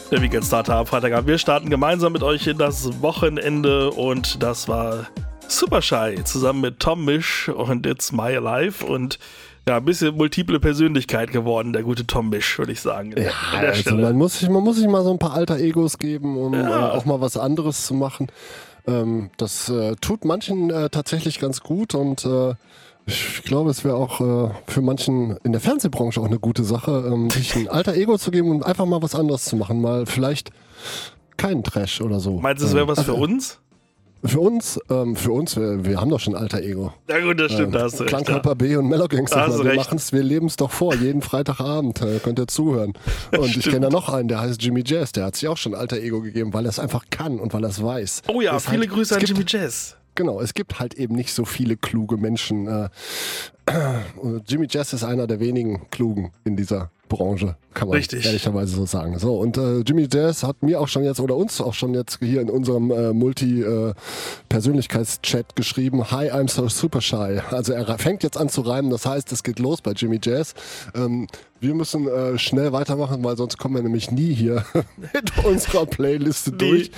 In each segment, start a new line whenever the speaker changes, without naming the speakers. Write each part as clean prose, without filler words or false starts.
Der Weekend Starter am Freitagabend. Wir starten gemeinsam mit euch in das Wochenende und das war Super Shy zusammen mit Tom Misch und It's My Life und ja, ein bisschen multiple Persönlichkeit geworden, der gute Tom Misch, würde ich sagen.
Ja, also man muss sich mal so ein paar alter Egos geben, um auch mal was anderes zu machen. Das tut manchen tatsächlich ganz gut und ich glaube, es wäre auch für manchen in der Fernsehbranche auch eine gute Sache, sich ein alter Ego zu geben und einfach mal was anderes zu machen. Mal vielleicht keinen Trash oder so.
Meinst du, es wäre was für uns?
Für uns, wir haben doch schon ein alter Ego.
Ja gut, das stimmt, da hast du recht.
Klangkörper B und Mellow Gangster,
recht.
wir leben es doch vor, jeden Freitagabend, könnt ihr zuhören. Und ich kenne da noch einen, der heißt Jimmy Jazz, der hat sich auch schon ein alter Ego gegeben, weil er es einfach kann und weil er es weiß.
Oh ja, viele Grüße an Jimmy Jazz.
Genau, es gibt halt eben nicht so viele kluge Menschen. Jimmy Jazz ist einer der wenigen Klugen in dieser Branche, kann man ehrlicherweise so sagen. So, und Jimmy Jazz hat mir auch schon jetzt oder uns auch schon jetzt hier in unserem Multi-Persönlichkeits-Chat geschrieben, Hi, I'm so super shy. Also er fängt jetzt an zu reimen, das heißt, es geht los bei Jimmy Jazz. Wir müssen schnell weitermachen, weil sonst kommen wir nämlich nie hier mit unserer Playliste durch.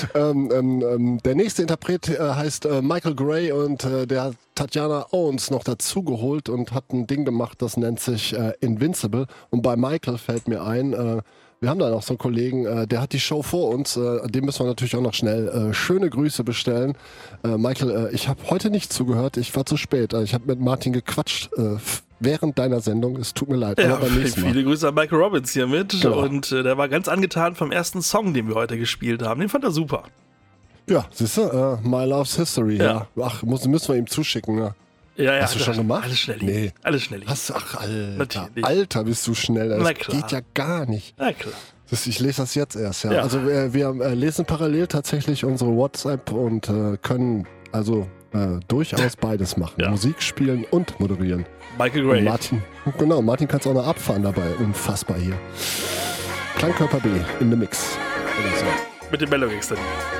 Der nächste Interpret heißt Michael Gray und der hat Tatjana Owens noch dazugeholt und hat ein Ding gemacht, das nennt sich Invincible. Und bei Michael fällt mir ein, wir haben da noch so einen Kollegen, der hat die Show vor uns, dem müssen wir natürlich auch noch schnell schöne Grüße bestellen. Michael, ich habe heute nicht zugehört, ich war zu spät. Ich habe mit Martin gequatscht während deiner Sendung, es tut mir leid.
Ja,
aber beim nächsten Mal.
Viele Grüße an Michael Robbins hier mit
Genau.
Und der war ganz angetan vom ersten Song, den wir heute gespielt haben. Den fand er super.
Ja, siehst du, My Love's History.
Ja.
Ach, müssen wir ihm zuschicken. Ja.
Ja,
Hast du schon gemacht?
Alles schnell.
Nee.
Alles schnell.
Ach, Alter.
Natürlich.
Alter, bist du schnell. Das
Na klar.
geht ja gar nicht.
Na klar.
Ich lese das jetzt erst. Ja.
Ja.
Also wir lesen parallel tatsächlich unsere WhatsApp und können also durchaus beides machen.
Ja.
Musik spielen und moderieren.
Michael
Und
Gray.
Martin kann es auch noch abfahren dabei. Unfassbar hier. Klangkörper B in the Mix. Oder so.
Mit dem Mellow Gangster.